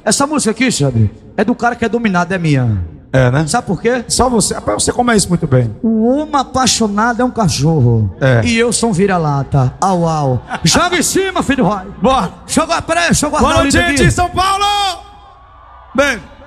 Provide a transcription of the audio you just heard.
Essa música aqui, Xabi, é do cara que é dominado, é minha. É, né? Sabe por quê? Só você. Rapaz, você come isso muito bem. O homem apaixonado é um cachorro. É. E eu sou um vira-lata. Au, au. Joga em cima, filho. Vai. Bora. Joga, peraí, deixa eu guardar Boa o noite, líder gente, aqui. São Paulo! Bem.